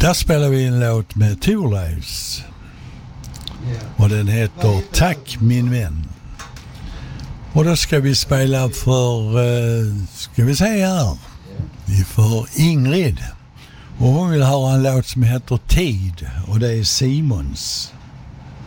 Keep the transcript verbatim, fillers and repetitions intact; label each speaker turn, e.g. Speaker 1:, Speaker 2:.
Speaker 1: Där spelar vi en låt med Thorleifs. Och den heter Tack min vän. Och då ska vi spela för, uh, ska vi säga här, vi får Ingrid. Och hon vill ha en låt som heter Tid. Och det är Simons.